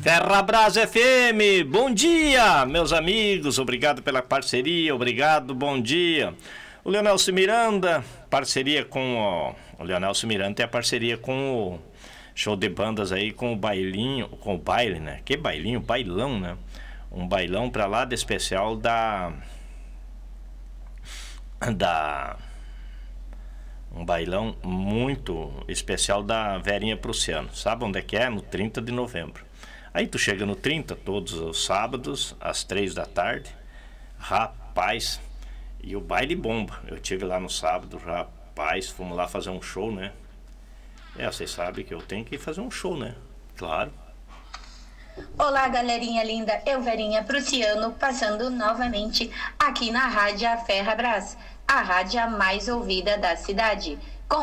Ferrabras FM, bom dia, meus amigos, obrigado pela parceria, obrigado, bom dia. O Leonelcio Miranda, parceria com o Leonelcio Miranda tem a parceria com o show de bandas aí, com o bailinho, com o baile, né? Que bailinho? Bailão, né? Um bailão pra lá de especial um bailão muito especial da Verinha Prussiano. Sabe onde é que é? No 30 de novembro. Aí tu chega no 30, todos os sábados, às 3 da tarde. Rapaz, e o baile bomba. Eu tive lá no sábado, rapaz, fomos lá fazer um show, né? Vocês sabem que eu tenho que fazer um show, né? Claro. Olá, galerinha linda, eu Verinha Prussiano, passando novamente aqui na Rádio Ferrabras, a rádio mais ouvida da cidade.